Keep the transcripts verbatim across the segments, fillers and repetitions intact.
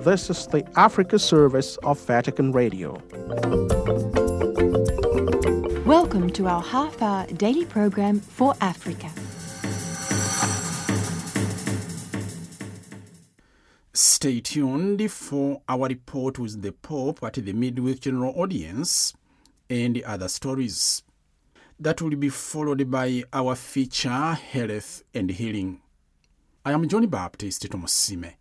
This is the Africa service of Vatican Radio. Welcome to our half-hour daily program for Africa. Stay tuned for our report with the Pope at the midweek general audience and other stories. That will be followed by our feature, Health and Healing. I am John Baptist Tomosime.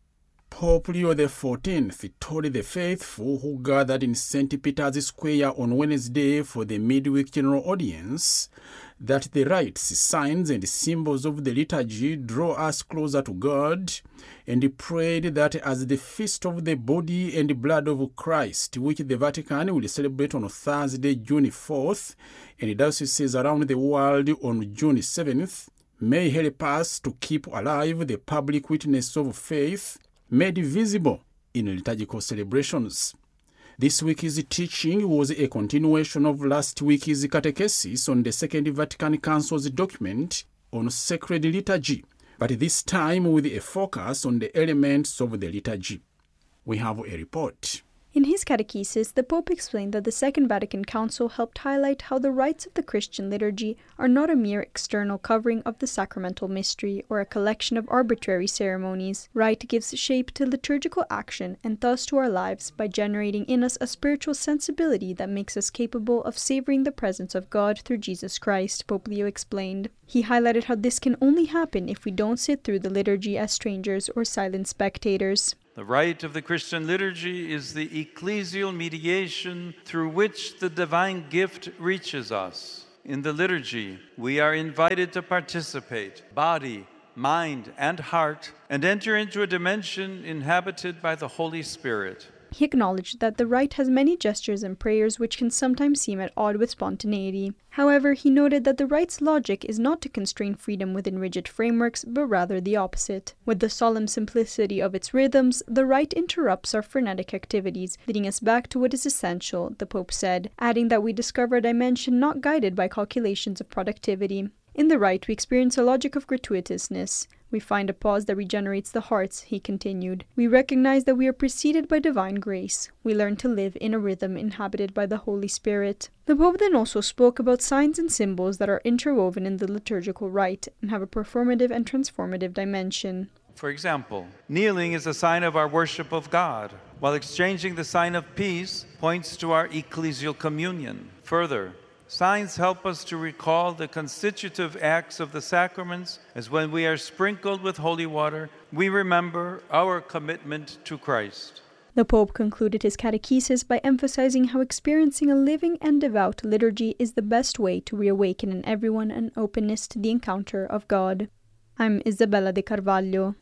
Pope Leo the fourteenth told the faithful who gathered in Saint Peter's Square on Wednesday for the midweek general audience that the rites, signs, and symbols of the liturgy draw us closer to God, and he prayed that as the feast of the body and blood of Christ, which the Vatican will celebrate on Thursday, June fourth, and dioceses around the world on June seventh, may help us to keep alive the public witness of faith made visible in liturgical celebrations. This week's teaching was a continuation of last week's catechesis on the Second Vatican Council's document on sacred liturgy, but this time with a focus on the elements of the liturgy. We have a report. In his catechesis, the Pope explained that the Second Vatican Council helped highlight how the rites of the Christian liturgy are not a mere external covering of the sacramental mystery or a collection of arbitrary ceremonies. Rite gives shape to liturgical action and thus to our lives by generating in us a spiritual sensibility that makes us capable of savoring the presence of God through Jesus Christ, Pope Leo explained. He highlighted how this can only happen if we don't sit through the liturgy as strangers or silent spectators. The rite of the Christian liturgy is the ecclesial mediation through which the divine gift reaches us. In the liturgy, we are invited to participate, body, mind, and heart, and enter into a dimension inhabited by the Holy Spirit. He acknowledged that the rite has many gestures and prayers which can sometimes seem at odds with spontaneity. However, he noted that the rite's logic is not to constrain freedom within rigid frameworks, but rather the opposite. With the solemn simplicity of its rhythms, the rite interrupts our frenetic activities, leading us back to what is essential, the Pope said, adding that we discover a dimension not guided by calculations of productivity. In the rite, we experience a logic of gratuitousness. We find a pause that regenerates the hearts, he continued. We recognize that we are preceded by divine grace. We learn to live in a rhythm inhabited by the Holy Spirit. The Pope then also spoke about signs and symbols that are interwoven in the liturgical rite and have a performative and transformative dimension. For example, kneeling is a sign of our worship of God, while exchanging the sign of peace points to our ecclesial communion. Further, signs help us to recall the constitutive acts of the sacraments, as when we are sprinkled with holy water, we remember our commitment to Christ. The Pope concluded his catechesis by emphasizing how experiencing a living and devout liturgy is the best way to reawaken in everyone an openness to the encounter of God. I'm Isabella de Carvalho.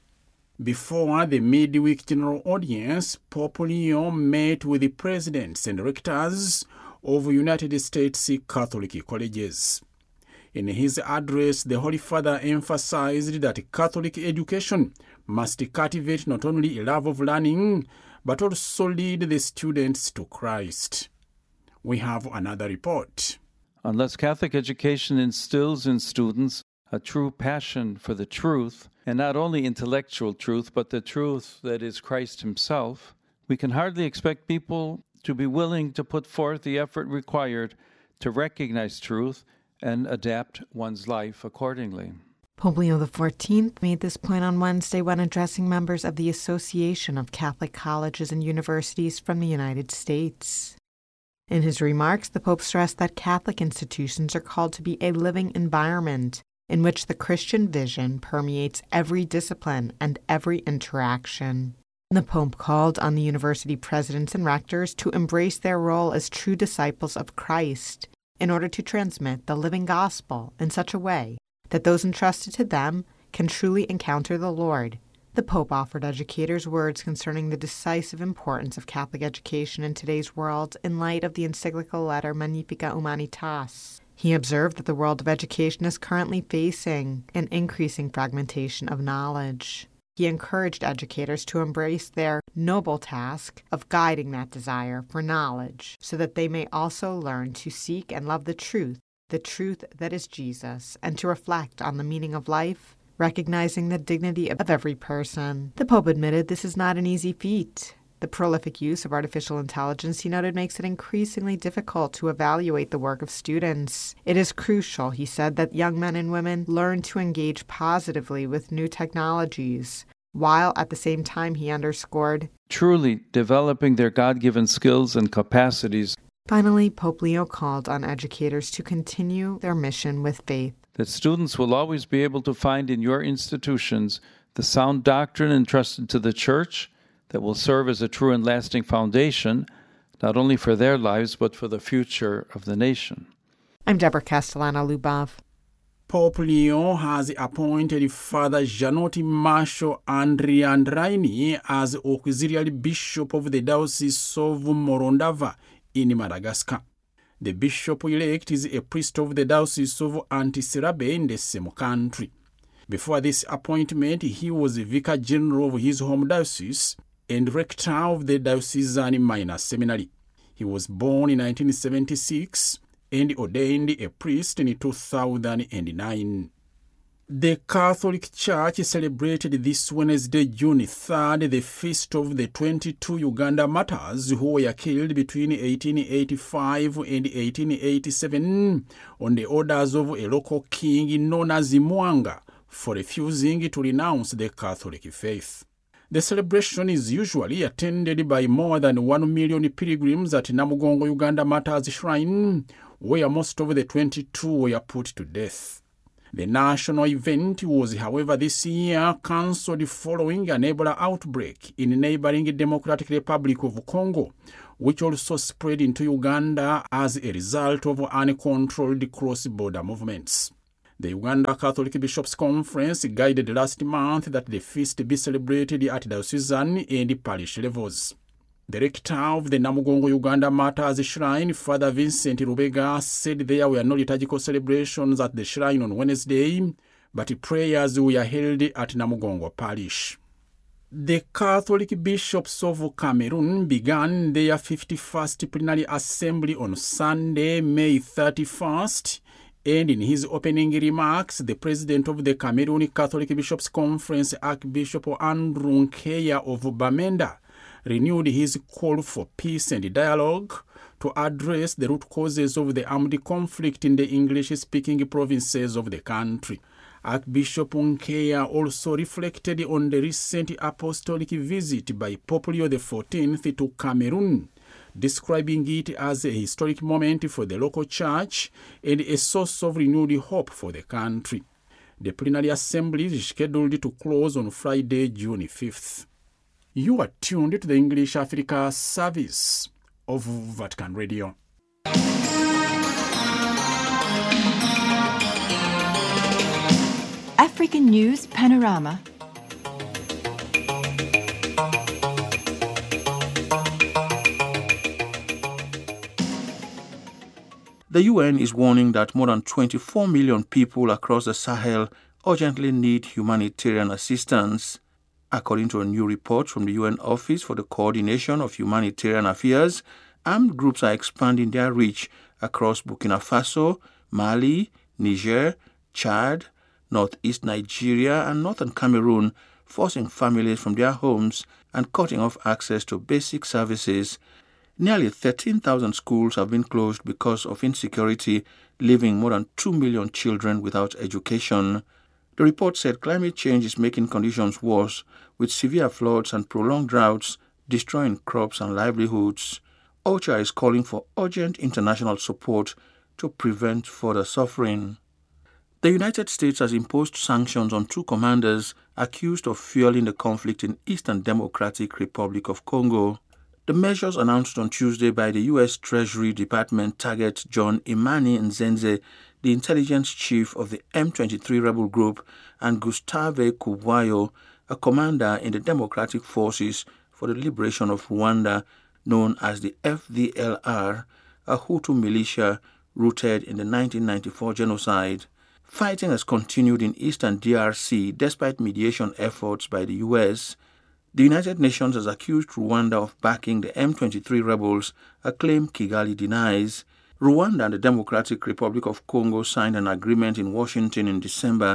Before the midweek general audience, Pope Leo met with the presidents and rectors of United States Catholic colleges. In his address, the Holy Father emphasized that Catholic education must cultivate not only a love of learning, but also lead the students to Christ. We have another report. Unless Catholic education instills in students a true passion for the truth, and not only intellectual truth, but the truth that is Christ himself, we can hardly expect people to be willing to put forth the effort required to recognize truth and adapt one's life accordingly. Pope Leo the fourteenth made this point on Wednesday when addressing members of the Association of Catholic Colleges and Universities from the United States. In his remarks, the Pope stressed that Catholic institutions are called to be a living environment in which the Christian vision permeates every discipline and every interaction. The Pope called on the university presidents and rectors to embrace their role as true disciples of Christ in order to transmit the living gospel in such a way that those entrusted to them can truly encounter the Lord. The Pope offered educators words concerning the decisive importance of Catholic education in today's world in light of the encyclical letter Magnificat Humanitas. He observed that the world of education is currently facing an increasing fragmentation of knowledge. He encouraged educators to embrace their noble task of guiding that desire for knowledge so that they may also learn to seek and love the truth, the truth that is Jesus, and to reflect on the meaning of life recognizing the dignity of every person. The Pope admitted this is not an easy feat. The prolific use of artificial intelligence, he noted, makes it increasingly difficult to evaluate the work of students. It is crucial, he said, that young men and women learn to engage positively with new technologies, while at the same time, he underscored, truly developing their God-given skills and capacities. Finally, Pope Leo called on educators to continue their mission with faith. That students will always be able to find in your institutions the sound doctrine entrusted to the Church that will serve as a true and lasting foundation, not only for their lives, but for the future of the nation. I'm Deborah Castellano-Lubov. Pope Leo has appointed Father Gianotti Marshal Andriandraini as Auxiliary Bishop of the Diocese of Morondava in Madagascar. The bishop-elect is a priest of the Diocese of Antsirabe in the same country. Before this appointment, he was the Vicar General of his home diocese and rector of the Diocesan Minor Seminary. He was born in nineteen seventy-six and ordained a priest in two thousand nine. The Catholic Church celebrated this Wednesday, June third, the feast of the twenty-two Uganda martyrs who were killed between eighteen eighty-five and eighteen eighty-seven on the orders of a local king known as Mwanga for refusing to renounce the Catholic faith. The celebration is usually attended by more than one million pilgrims at Namugongo Uganda Martyrs Shrine, where most of the twenty-two were put to death. The national event was, however, this year cancelled following an Ebola outbreak in the neighboring Democratic Republic of Congo, which also spread into Uganda as a result of uncontrolled cross-border movements. The Uganda Catholic Bishops' Conference guided last month that the feast be celebrated at diocesan and parish levels. The rector of the Namugongo Uganda Martyrs Shrine, Father Vincent Rubega, said there were no liturgical celebrations at the shrine on Wednesday, but prayers were held at Namugongo Parish. The Catholic Bishops of Cameroon began their fifty-first Plenary Assembly on Sunday, May thirty-first, and in his opening remarks, the president of the Cameroon Catholic Bishops' Conference, Archbishop Andrew Nkeya of Bamenda, renewed his call for peace and dialogue to address the root causes of the armed conflict in the English-speaking provinces of the country. Archbishop Nkeya also reflected on the recent apostolic visit by Pope Leo the fourteenth to Cameroon, describing it as a historic moment for the local church and a source of renewed hope for the country. The plenary assembly is scheduled to close on Friday, June fifth. You are tuned to the English Africa service of Vatican Radio. African News Panorama. The U N is warning that more than twenty-four million people across the Sahel urgently need humanitarian assistance. According to a new report from the U N Office for the Coordination of Humanitarian Affairs, armed groups are expanding their reach across Burkina Faso, Mali, Niger, Chad, northeast Nigeria, and northern Cameroon, forcing families from their homes and cutting off access to basic services. Nearly thirteen thousand schools have been closed because of insecurity, leaving more than two million children without education. The report said climate change is making conditions worse, with severe floods and prolonged droughts destroying crops and livelihoods. OCHA is calling for urgent international support to prevent further suffering. The United States has imposed sanctions on two commanders accused of fueling the conflict in Eastern Democratic Republic of Congo. The measures announced on Tuesday by the U S Treasury Department target John Imani Nzenze, the intelligence chief of the M twenty-three rebel group, and Gustave Kubwayo, a commander in the Democratic Forces for the Liberation of Rwanda, known as the F D L R, a Hutu militia rooted in the nineteen ninety-four genocide. Fighting has continued in eastern D R C despite mediation efforts by the U S. The United Nations has accused Rwanda of backing the M twenty-three rebels, a claim Kigali denies. Rwanda and the Democratic Republic of Congo signed an agreement in Washington in December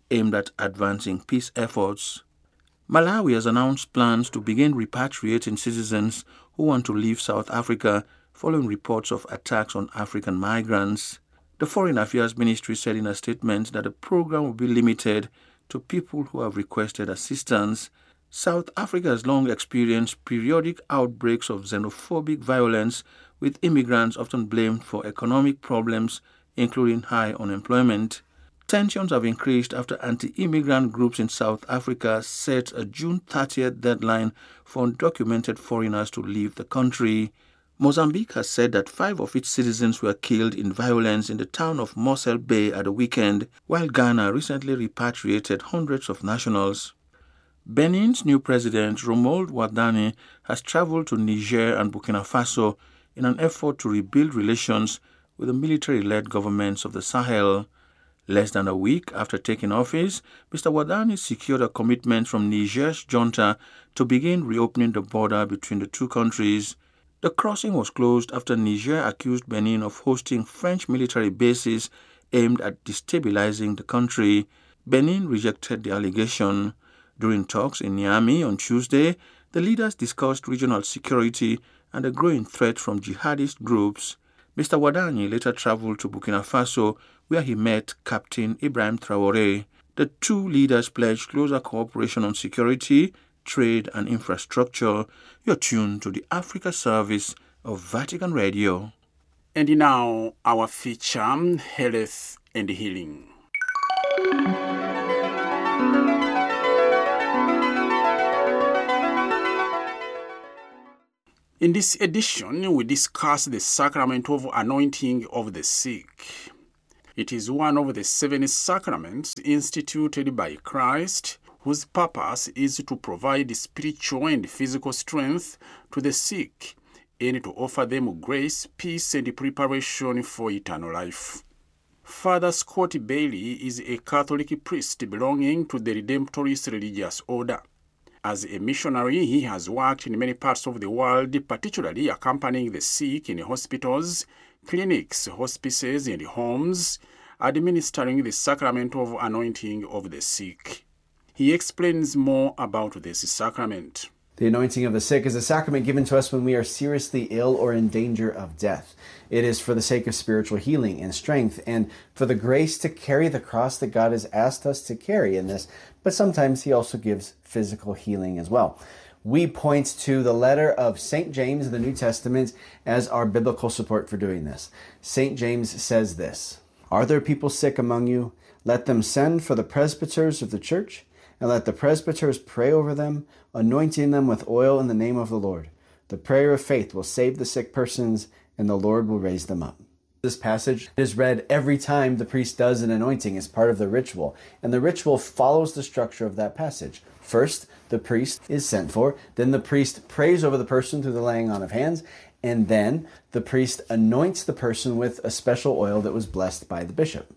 aimed at advancing peace efforts. Malawi has announced plans to begin repatriating citizens who want to leave South Africa following reports of attacks on African migrants. The Foreign Affairs Ministry said in a statement that the program will be limited to people who have requested assistance. South Africa has long experienced periodic outbreaks of xenophobic violence, with immigrants often blamed for economic problems, including high unemployment. Tensions have increased after anti-immigrant groups in South Africa set a June thirtieth deadline for undocumented foreigners to leave the country. Mozambique has said that five of its citizens were killed in violence in the town of Mossel Bay at the weekend, while Ghana recently repatriated hundreds of nationals. Benin's new president, Romuald Wadani, has traveled to Niger and Burkina Faso in an effort to rebuild relations with the military-led governments of the Sahel. Less than a week after taking office, Mister Wadani secured a commitment from Niger's junta to begin reopening the border between the two countries. The crossing was closed after Niger accused Benin of hosting French military bases aimed at destabilizing the country. Benin rejected the allegation. During talks in Niamey on Tuesday, the leaders discussed regional security and a growing threat from jihadist groups. Mister Wadani later traveled to Burkina Faso, where he met Captain Ibrahim Traoré. The two leaders pledged closer cooperation on security, trade and infrastructure. You're tuned to the Africa Service of Vatican Radio. And now our feature, Health and Healing. In this edition, we discuss the sacrament of anointing of the sick. It is one of the seven sacraments instituted by Christ, whose purpose is to provide spiritual and physical strength to the sick and to offer them grace, peace, and preparation for eternal life. Father Scott Bailey is a Catholic priest belonging to the Redemptorist religious order. As a missionary, he has worked in many parts of the world, particularly accompanying the sick in hospitals, clinics, hospices, and homes, administering the sacrament of anointing of the sick. He explains more about this sacrament. The anointing of the sick is a sacrament given to us when we are seriously ill or in danger of death. It is for the sake of spiritual healing and strength and for the grace to carry the cross that God has asked us to carry in this, but sometimes he also gives physical healing as well. We point to the letter of Saint James in the New Testament as our biblical support for doing this. Saint James says this, "Are there people sick among you? Let them send for the presbyters of the church, and let the presbyters pray over them, anointing them with oil in the name of the Lord. The prayer of faith will save the sick persons, and the Lord will raise them up." This passage is read every time the priest does an anointing as part of the ritual, and the ritual follows the structure of that passage. First, the priest is sent for, then the priest prays over the person through the laying on of hands, and then the priest anoints the person with a special oil that was blessed by the bishop.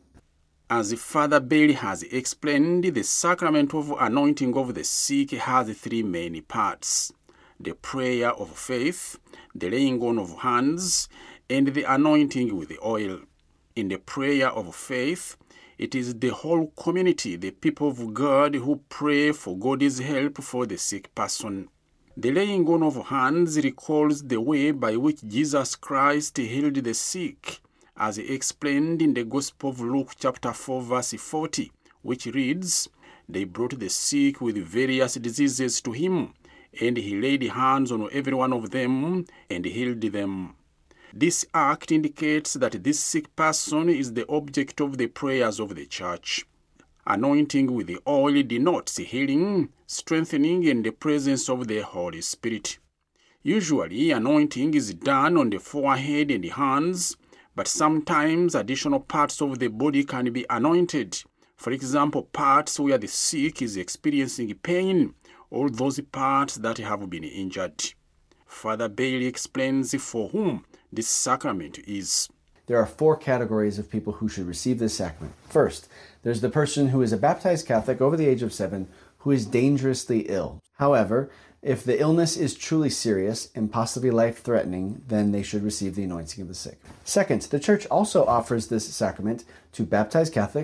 As Father Bailey has explained, the sacrament of anointing of the sick has three main parts: the prayer of faith, the laying on of hands, and the anointing with the oil. In the prayer of faith, it is the whole community, the people of God, who pray for God's help for the sick person. The laying on of hands recalls the way by which Jesus Christ healed the sick, as explained in the Gospel of Luke chapter four verse forty, which reads, "They brought the sick with various diseases to him, and he laid hands on every one of them and healed them." This act indicates that this sick person is the object of the prayers of the church. Anointing with the oil denotes healing, strengthening, and the presence of the Holy Spirit. Usually, anointing is done on the forehead and the hands, but sometimes additional parts of the body can be anointed. For example, parts where the sick is experiencing pain, or those parts that have been injured. Father Bailey explains for whom this sacrament is. There are four categories of people who should receive this sacrament. First, there's the person who is a baptized Catholic over the age of seven who is dangerously ill. However, if the illness is truly serious and possibly life-threatening, then they should receive the anointing of the sick. Second, the Church also offers this sacrament to baptized Catholics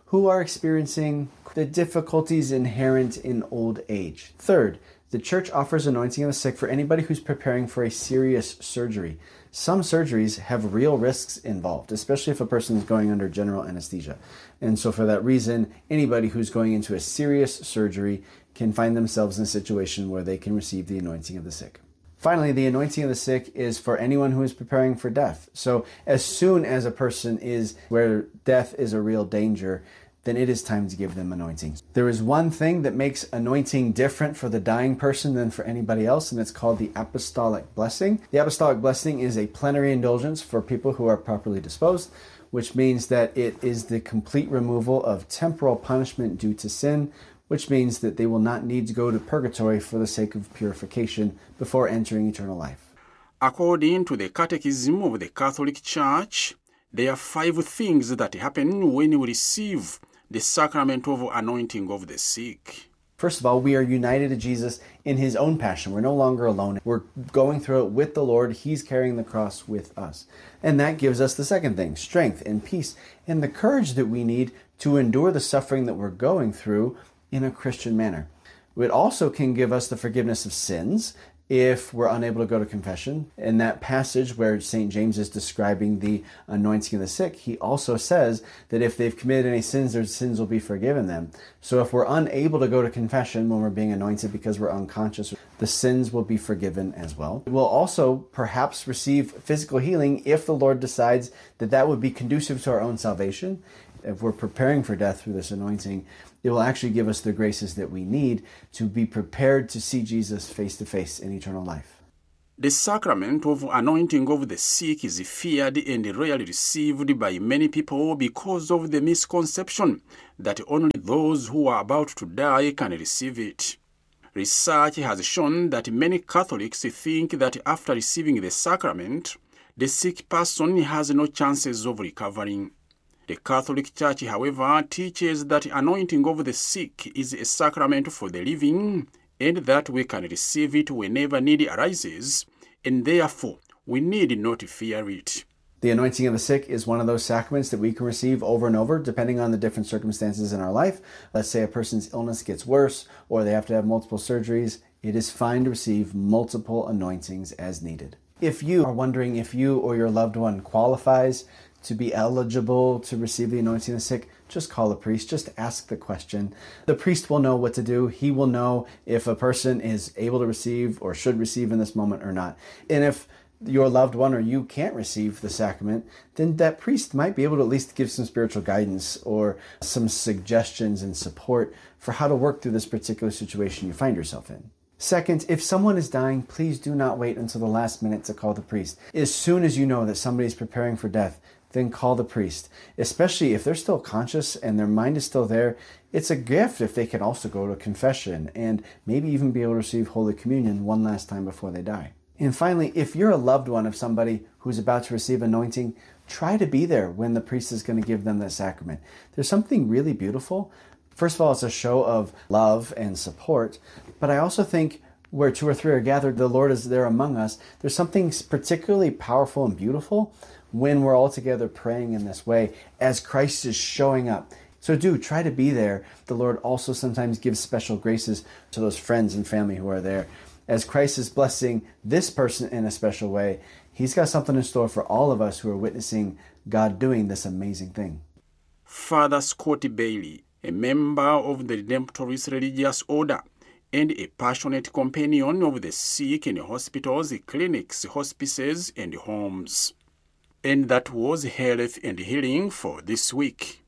who are experiencing the difficulties inherent in old age. Third, the church offers anointing of the sick for anybody who's preparing for a serious surgery. Some surgeries have real risks involved, especially if a person is going under general anesthesia. And so for that reason, anybody who's going into a serious surgery can find themselves in a situation where they can receive the anointing of the sick. Finally, the anointing of the sick is for anyone who is preparing for death. So as soon as a person is where death is a real danger, then it is time to give them anointing. There is one thing that makes anointing different for the dying person than for anybody else, and it's called the apostolic blessing. The apostolic blessing is a plenary indulgence for people who are properly disposed, which means that it is the complete removal of temporal punishment due to sin, which means that they will not need to go to purgatory for the sake of purification before entering eternal life. According to the Catechism of the Catholic Church, there are five things that happen when we receive the sacrament of anointing of the sick. First of all, we are united to Jesus in his own passion. We're no longer alone. We're going through it with the Lord. He's carrying the cross with us. And that gives us the second thing, strength and peace and the courage that we need to endure the suffering that we're going through in a Christian manner. It also can give us the forgiveness of sins if we're unable to go to confession. In that passage where Saint James is describing the anointing of the sick, he also says that if they've committed any sins, their sins will be forgiven them. So if we're unable to go to confession when we're being anointed because we're unconscious, the sins will be forgiven as well. We'll also perhaps receive physical healing if the Lord decides that that would be conducive to our own salvation. If we're preparing for death through this anointing, it will actually give us the graces that we need to be prepared to see Jesus face to face in eternal life. The sacrament of anointing of the sick is feared and rarely received by many people because of the misconception that only those who are about to die can receive it. Research has shown that many Catholics think that after receiving the sacrament, the sick person has no chances of recovering. The Catholic Church, however, teaches that anointing of the sick is a sacrament for the living and that we can receive it whenever need arises, and therefore we need not fear it. The anointing of the sick is one of those sacraments that we can receive over and over depending on the different circumstances in our life. Let's say a person's illness gets worse or they have to have multiple surgeries. It is fine to receive multiple anointings as needed. If you are wondering if you or your loved one qualifies to be eligible to receive the anointing of the sick, just call a priest. Just ask the question. The priest will know what to do. He will know if a person is able to receive or should receive in this moment or not. And if your loved one or you can't receive the sacrament, then that priest might be able to at least give some spiritual guidance or some suggestions and support for how to work through this particular situation you find yourself in. Second, if someone is dying, please do not wait until the last minute to call the priest. As soon as you know that somebody is preparing for death, then call the priest. Especially if they're still conscious and their mind is still there, it's a gift if they can also go to confession and maybe even be able to receive Holy Communion one last time before they die. And finally, if you're a loved one of somebody who's about to receive anointing, try to be there when the priest is going to give them that sacrament. There's something really beautiful. First of all, it's a show of love and support, but I also think where two or three are gathered, the Lord is there among us. There's something particularly powerful and beautiful when we're all together praying in this way as Christ is showing up. So do try to be there. The Lord also sometimes gives special graces to those friends and family who are there. As Christ is blessing this person in a special way, he's got something in store for all of us who are witnessing God doing this amazing thing. Father Scott Bailey, a member of the Redemptorist Religious Order and a passionate companion of the sick in hospitals, clinics, hospices, and homes. And that was Health and Healing for this week.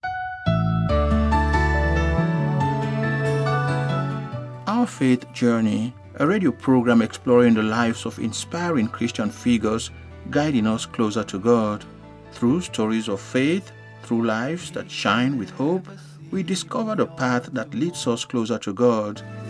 Our Faith Journey, a radio program exploring the lives of inspiring Christian figures, guiding us closer to God. Through stories of faith, through lives that shine with hope, we discover the path that leads us closer to God.